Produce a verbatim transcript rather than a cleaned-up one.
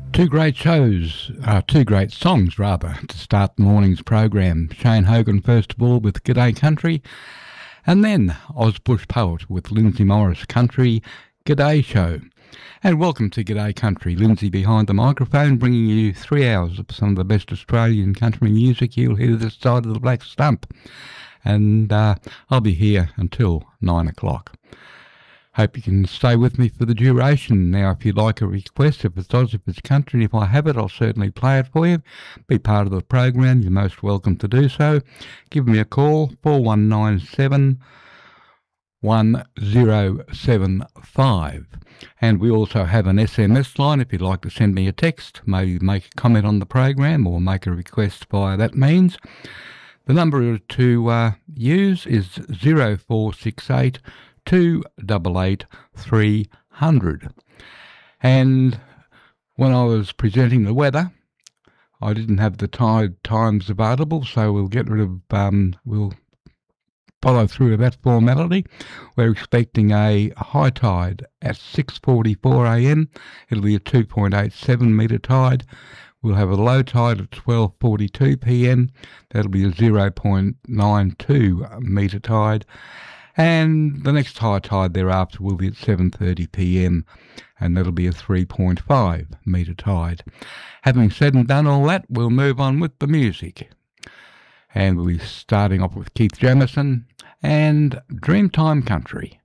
Two great shows, uh, two great songs rather, to start the morning's program. Shane Hogan first of all with G'day Country, and then Oz Bush Poet with Lindsay Morris Country G'day Show. And welcome to G'day Country. Lindsay behind the microphone, bringing you three hours of some of the best Australian country music you'll hear this side of the Black Stump. And uh, I'll be here until nine o'clock. Hope you can stay with me for the duration. Now, if you'd like a request, if it's Oz, if it's country, and if I have it, I'll certainly play it for you. Be part of the program. You're most welcome to do so. Give me a call, four one nine seven, one zero seven five. And we also have an S M S line if you'd like to send me a text, maybe make a comment on the program or make a request via that means. The number to uh, use is zero four six eight, two eight eight, three hundred. And when I was presenting the weather, I didn't have the tide times available, so we'll get rid of, um, we'll follow through with that formality. We're expecting a high tide at six forty-four a m. It'll be a two point eight seven metre tide. We'll have a low tide at twelve forty-two p m. That'll be a zero point nine two metre tide. And the next high tide thereafter will be at seven thirty p m, and that'll be a three point five metre tide. Having said and done all that, we'll move on with the music. And we'll be starting off with Keith Jamison and Dreamtime Country.